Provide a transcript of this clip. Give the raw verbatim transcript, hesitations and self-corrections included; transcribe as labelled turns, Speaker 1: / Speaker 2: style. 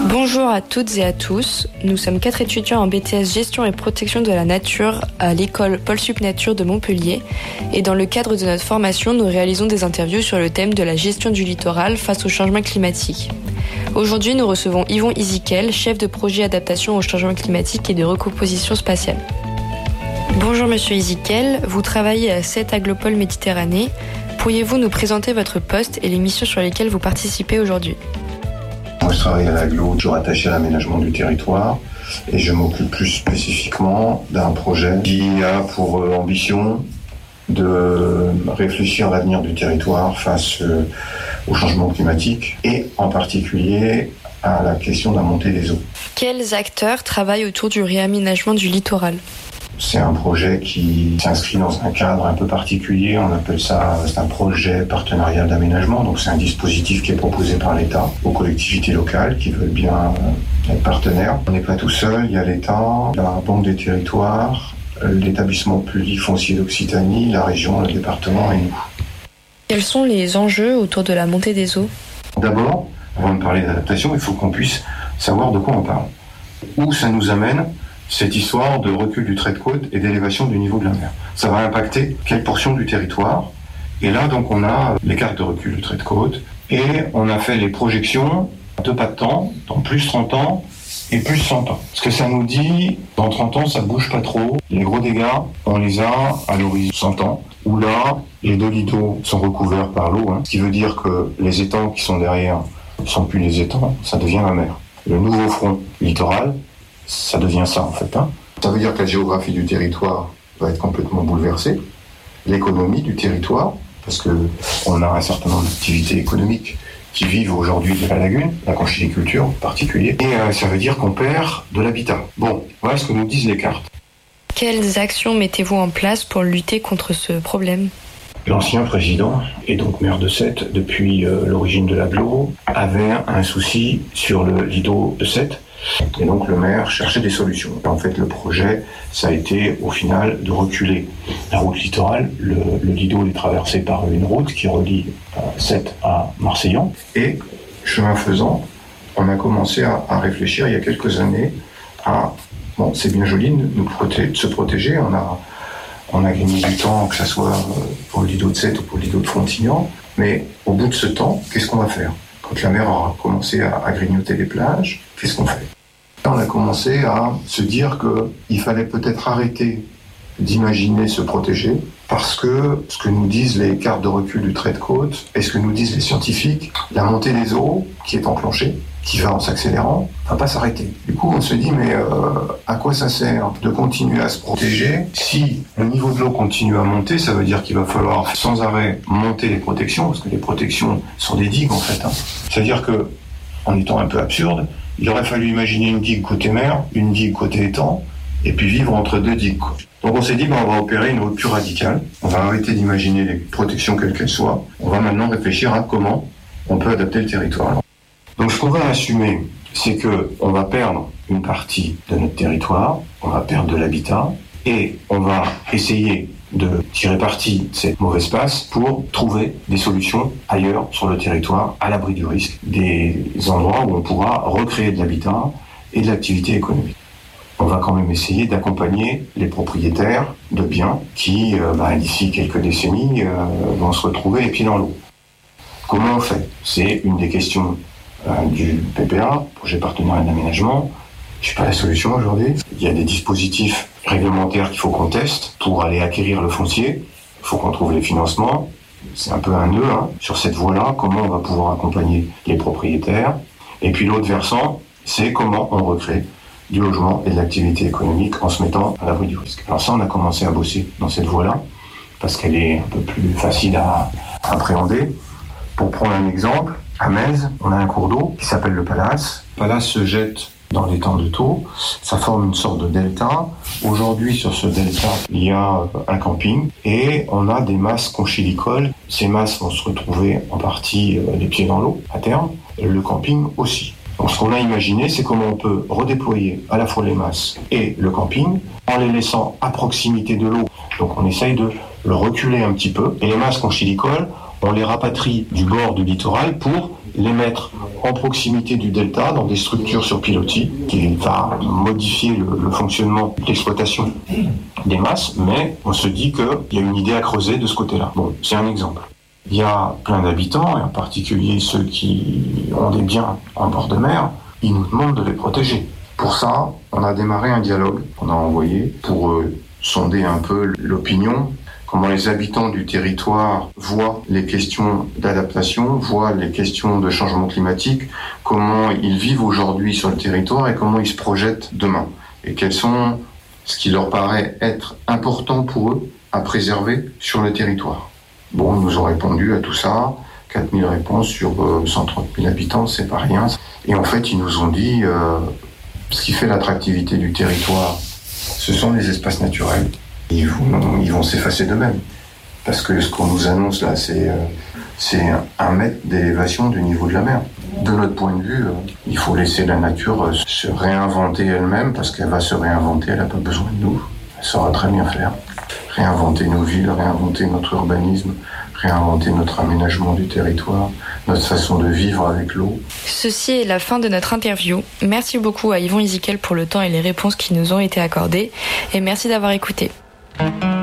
Speaker 1: Bonjour à toutes et à tous, nous sommes quatre étudiants en B T S Gestion et Protection de la Nature à l'école Pôle Sup Nature de Montpellier et dans le cadre de notre formation, nous réalisons des interviews sur le thème de la gestion du littoral face au changement climatique. Aujourd'hui, nous recevons Yvon Isikel, chef de projet adaptation au changement climatique et de recomposition spatiale. Bonjour Monsieur Isikel, vous travaillez à sept Aglopole Méditerranée. Pourriez-vous nous présenter votre poste et les missions sur lesquelles vous participez aujourd'hui ?
Speaker 2: Moi, je travaille à l'Aglo, toujours attaché à l'aménagement du territoire, et je m'occupe plus spécifiquement d'un projet qui a pour ambition de réfléchir à l'avenir du territoire face au changement climatique, et en particulier à la question de la montée des eaux.
Speaker 1: Quels acteurs travaillent autour du réaménagement du littoral ?
Speaker 2: C'est un projet qui s'inscrit dans un cadre un peu particulier, on appelle ça, c'est un projet partenarial d'aménagement, donc c'est un dispositif qui est proposé par l'État aux collectivités locales qui veulent bien être partenaires. On n'est pas tout seul, il y a l'État, la Banque des territoires, l'établissement public foncier d'Occitanie, la région, le département et nous.
Speaker 1: Quels sont les enjeux autour de la montée des eaux ?
Speaker 2: D'abord, avant de parler d'adaptation, il faut qu'on puisse savoir de quoi on parle. Où ça nous amène cette histoire de recul du trait de côte et d'élévation du niveau de la mer. Ça va impacter quelle portion du territoire ? Et là, donc, on a les cartes de recul du trait de côte et on a fait les projections deux pas de temps, dans plus trente ans et plus cent ans. Ce que ça nous dit, dans trente ans, ça bouge pas trop. Les gros dégâts, on les a à l'horizon cent ans, où là, les deux litos sont recouverts par l'eau, hein, ce qui veut dire que les étangs qui sont derrière ne sont plus les étangs, ça devient la mer. Le nouveau front littoral, ça devient ça en fait. Hein. Ça veut dire que la géographie du territoire va être complètement bouleversée, l'économie du territoire, parce qu'on a un certain nombre d'activités économiques qui vivent aujourd'hui de la lagune, la conchyliculture en particulier, et euh, ça veut dire qu'on perd de l'habitat. Bon, voilà ce que nous disent les cartes.
Speaker 1: Quelles actions mettez-vous en place pour lutter contre ce problème ?
Speaker 2: L'ancien président, et donc maire de Sète depuis euh, l'origine de l'Aglo, avait un souci sur le lido de Sète. Et donc le maire cherchait des solutions. En fait, le projet, ça a été au final de reculer la route littorale. Le, le Lido est traversé par une route qui relie euh, Sète à Marseillan. Et chemin faisant, on a commencé à, à réfléchir il y a quelques années à, bon, c'est bien joli de, nous proté- de se protéger. On a, on a gagné du temps, que ce soit pour le Lido de Sète ou pour le Lido de Frontignan. Mais au bout de ce temps, qu'est-ce qu'on va faire ? Quand la mer aura commencé à, à grignoter les plages, qu'est-ce qu'on fait ? On a commencé à se dire qu'il fallait peut-être arrêter d'imaginer se protéger parce que ce que nous disent les cartes de recul du trait de côte et ce que nous disent les scientifiques, la montée des eaux qui est enclenchée, qui va en s'accélérant, ne va pas s'arrêter. Du coup, on se dit, mais euh, à quoi ça sert de continuer à se protéger si le niveau de l'eau continue à monter? Ça veut dire qu'il va falloir sans arrêt monter les protections, parce que les protections sont des digues en fait. Hein. C'est-à-dire que, en étant un peu absurde, il aurait fallu imaginer une digue côté mer, une digue côté étang, et puis vivre entre deux digues. Donc on s'est dit, ben, on va opérer une rupture radicale, on va arrêter d'imaginer les protections quelles qu'elles soient, on va maintenant réfléchir à comment on peut adapter le territoire. Donc ce qu'on va assumer, c'est qu'on va perdre une partie de notre territoire, on va perdre de l'habitat, et on va essayer de tirer parti de cette mauvaise passe pour trouver des solutions ailleurs sur le territoire, à l'abri du risque, des endroits où on pourra recréer de l'habitat et de l'activité économique. On va quand même essayer d'accompagner les propriétaires de biens qui, euh, bah, d'ici quelques décennies, euh, vont se retrouver les pieds dans l'eau. Comment on fait ? C'est une des questions euh, du P P A, projet partenarial d'aménagement. Je n'ai pas la solution aujourd'hui. Il y a des dispositifs réglementaires qu'il faut qu'on teste pour aller acquérir le foncier. Il faut qu'on trouve les financements. C'est un peu un nœud hein, sur cette voie-là. Comment on va pouvoir accompagner les propriétaires. Et puis l'autre versant, c'est comment on recrée du logement et de l'activité économique en se mettant à l'abri du risque. Alors ça, on a commencé à bosser dans cette voie-là parce qu'elle est un peu plus facile à, à appréhender. Pour prendre un exemple, à Metz, on a un cours d'eau qui s'appelle le Palace. Le Palace se jette dans l'étang de Thau, ça forme une sorte de delta. Aujourd'hui, sur ce delta, il y a un camping et on a des masses conchilicoles. Ces masses vont se retrouver en partie les pieds dans l'eau, à terme. Le camping aussi. Donc, ce qu'on a imaginé, c'est comment on peut redéployer à la fois les masses et le camping en les laissant à proximité de l'eau. Donc, on essaye de le reculer un petit peu. Et les masses conchilicoles, on les rapatrie du bord du littoral pour les mettre en proximité du delta, dans des structures sur pilotis, qui va modifier le, le fonctionnement, l'exploitation des masses, mais on se dit qu'il y a une idée à creuser de ce côté-là. Bon, c'est un exemple. Il y a plein d'habitants, et en particulier ceux qui ont des biens en bord de mer, ils nous demandent de les protéger. Pour ça, on a démarré un dialogue qu'on a envoyé pour euh, sonder un peu l'opinion, comment les habitants du territoire voient les questions d'adaptation, voient les questions de changement climatique, comment ils vivent aujourd'hui sur le territoire et comment ils se projettent demain. Et quels sont ce qui leur paraît être important pour eux à préserver sur le territoire. Bon, ils nous ont répondu à tout ça, quatre mille réponses sur euh, cent trente mille habitants, c'est pas rien. Et en fait, ils nous ont dit, euh, ce qui fait l'attractivité du territoire, ce sont les espaces naturels. Ils vont, ils vont s'effacer d'eux-mêmes. Parce que ce qu'on nous annonce là, c'est, euh, c'est un mètre d'élévation du niveau de la mer. De notre point de vue, euh, il faut laisser la nature euh, se réinventer elle-même, parce qu'elle va se réinventer, elle n'a pas besoin de nous. Elle saura très bien faire. Réinventer nos villes, réinventer notre urbanisme, réinventer notre aménagement du territoire, notre façon de vivre avec l'eau.
Speaker 1: Ceci est la fin de notre interview. Merci beaucoup à Yvon Isiquel pour le temps et les réponses qui nous ont été accordées. Et merci d'avoir écouté. Thank you.